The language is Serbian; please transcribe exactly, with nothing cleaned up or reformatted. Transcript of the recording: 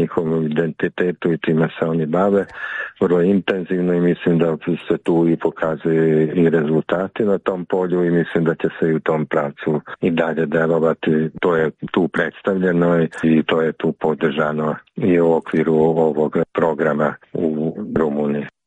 njihovom identitetu i time se oni bave vrlo intenzivno i mislim da se tu i pokazuje i rezultati na tom polju i mislim da će se i u tom pravcu i dalje delovati. To je tu predstavljeno i to je tu podržano i u okviru ovog programa u Rumuniji.